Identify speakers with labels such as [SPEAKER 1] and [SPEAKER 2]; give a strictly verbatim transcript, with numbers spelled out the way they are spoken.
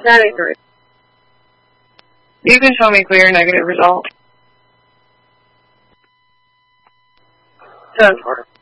[SPEAKER 1] ninety-three.
[SPEAKER 2] You can show me clear negative result.
[SPEAKER 1] Done for.